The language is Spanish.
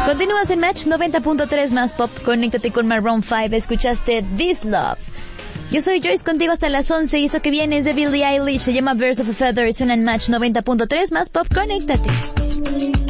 Continúas en Match 90.3 más pop. Conéctate con Maroon 5. Escuchaste This Love. Yo soy Joyce, contigo hasta las 11 y esto que viene es de Billie Eilish. Se llama Birds of a Feather y suena en Match 90.3 más pop. Conéctate.